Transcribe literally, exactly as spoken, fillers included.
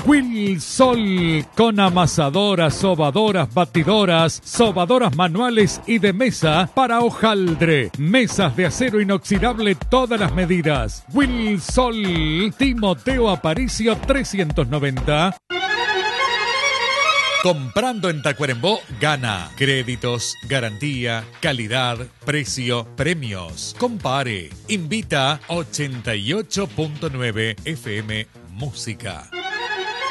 Wilsol, con amasadoras, sobadoras, batidoras, sobadoras manuales y de mesa para hojaldre. Mesas de acero inoxidable todas las medidas. Wilsol, Timoteo Aparicio trescientos noventa. Comprando en Tacuarembó, gana. Créditos, garantía, calidad, precio, premios. Compare. Invita ochenta y ocho punto nueve F M Música.